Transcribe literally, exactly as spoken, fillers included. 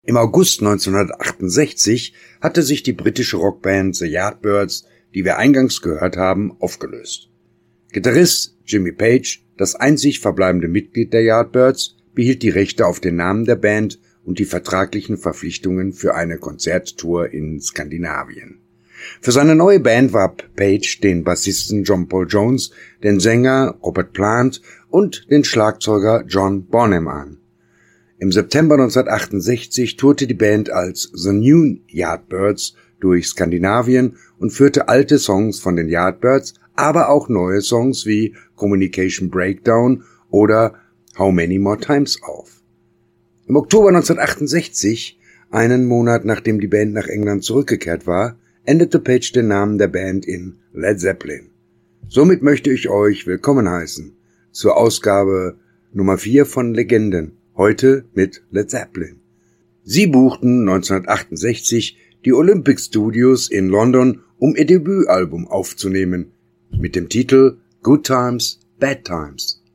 Im August neunzehnhundertachtundsechzig hatte sich die britische Rockband The Yardbirds, die wir eingangs gehört haben, aufgelöst. Gitarrist Jimmy Page, das einzig verbleibende Mitglied der Yardbirds, behielt die Rechte auf den Namen der Band und die vertraglichen Verpflichtungen für eine Konzerttour in Skandinavien. Für seine neue Band warb Page den Bassisten John Paul Jones, den Sänger Robert Plant und den Schlagzeuger John Bonham an. Im September neunzehnhundertachtundsechzig tourte die Band als The New Yardbirds durch Skandinavien und führte alte Songs von den Yardbirds, aber auch neue Songs wie Communication Breakdown oder How Many More Times auf. Im Oktober neunzehnhundertachtundsechzig, einen Monat nachdem die Band nach England zurückgekehrt war, änderte Page den Namen der Band in Led Zeppelin. Somit möchte ich euch willkommen heißen zur Ausgabe Nummer vier von Legenden, heute mit Led Zeppelin. Sie buchten neunzehnhundertachtundsechzig die Olympic Studios in London, um ihr Debütalbum aufzunehmen, mit dem Titel Good Times, Bad Times.